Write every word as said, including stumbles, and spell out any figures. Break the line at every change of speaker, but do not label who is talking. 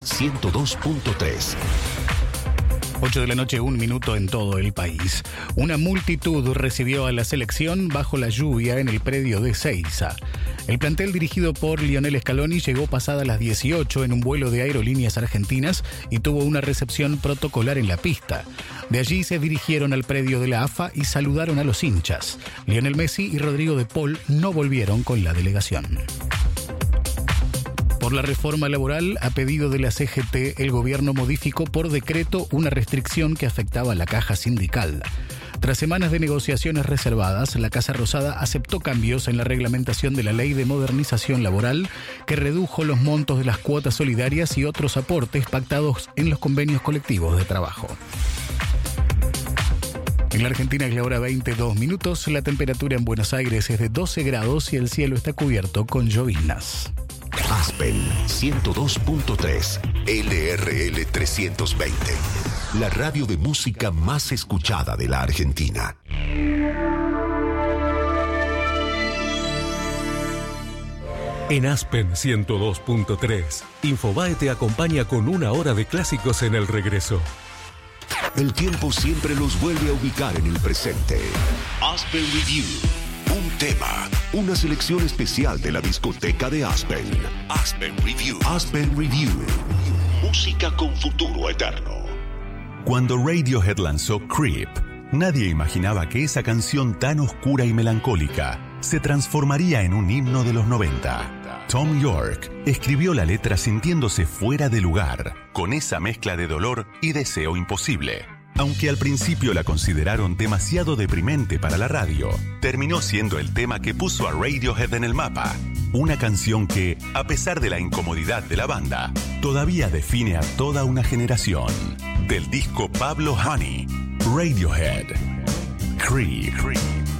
ciento dos punto tres.
ocho de la noche, un minuto en todo el país. Una multitud recibió a la selección bajo la lluvia en el predio de Ezeiza. El plantel dirigido por Lionel Scaloni llegó pasadas las dieciocho en un vuelo de Aerolíneas Argentinas y tuvo una recepción protocolar en la pista. De allí se dirigieron al predio de la A F A y saludaron a los hinchas. Lionel Messi y Rodrigo de Paul no volvieron con la delegación. Por la reforma laboral, a pedido de la C G T, el gobierno modificó por decreto una restricción que afectaba a la caja sindical. Tras semanas de negociaciones reservadas, la Casa Rosada aceptó cambios en la reglamentación de la Ley de Modernización Laboral, que redujo los montos de las cuotas solidarias y otros aportes pactados en los convenios colectivos de trabajo. En la Argentina es la hora veintidós minutos, la temperatura en Buenos Aires es de doce grados y el cielo está cubierto con lloviznas.
Aspen ciento dos punto tres, L R L trescientos veinte, la radio de música más escuchada de la Argentina.
En Aspen ciento dos punto tres, Infobae te acompaña con una hora de clásicos en el regreso.
El tiempo siempre los vuelve a ubicar en el presente. Aspen Review. Un tema, una selección especial de la discoteca de Aspen. Aspen Review. Aspen Review. Música con futuro eterno.
Cuando Radiohead lanzó Creep, nadie imaginaba que esa canción tan oscura y melancólica se transformaría en un himno de los noventa. Tom York escribió la letra sintiéndose fuera de lugar, con esa mezcla de dolor y deseo imposible. Aunque al principio la consideraron demasiado deprimente para la radio, terminó siendo el tema que puso a Radiohead en el mapa. Una canción que, a pesar de la incomodidad de la banda, todavía define a toda una generación. Del disco Pablo Honey, Radiohead, Creep.